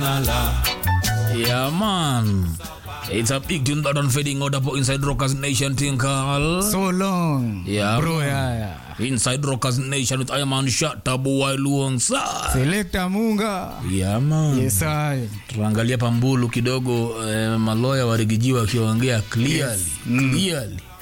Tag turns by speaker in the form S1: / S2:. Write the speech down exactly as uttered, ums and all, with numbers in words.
S1: Yeah, man. It's a big tune that on fading out up inside Rockers Nation thing called
S2: So long.
S1: Yeah,
S2: Bro,
S1: man.
S2: yeah, yeah.
S1: Inside Rockers Nation with I Man Shot Tabu Wailuonsa.
S2: Selector Munga.
S1: Yeah, man.
S2: Yes, I.
S1: Tuangalia pambulu kidogo eh, maloya warigijiwa wakiongea clearly.
S2: Yes. Mm.
S1: Clearly.